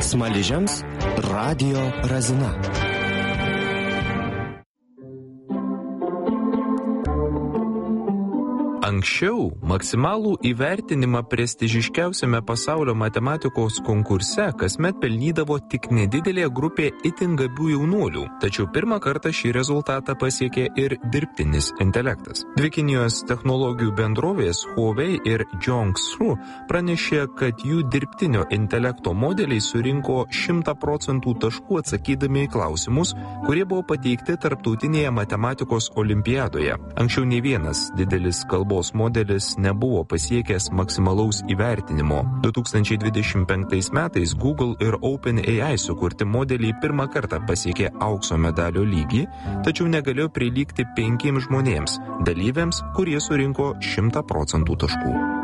Smaližiams Radio Razina. Anksčiau maksimalų įvertinimą prestižiškiausiame pasaulio matematikos konkurse kasmet pelnydavo tik nedidelė grupė itin gabių jaunuolių, tačiau pirmą kartą šį rezultatą pasiekė ir dirbtinis intelektas. Dvi Kinijos technologijų bendrovės Huawei ir Zhongxu pranešė, kad jų dirbtinio intelekto modeliai surinko 100% taškų atsakydami į klausimus, kurie buvo pateikti tarptautinėje matematikos olimpiadoje. Anksčiau nei vienas didelis kalbos modelis nebuvo pasiekęs maksimalaus įvertinimo. 2025 metais Google ir OpenAI sukurti modeliai pirmą kartą pasiekė aukso medalio lygį, tačiau negalėjo prilygti 5 žmonėms, dalyviams, kurie surinko 100% taškų.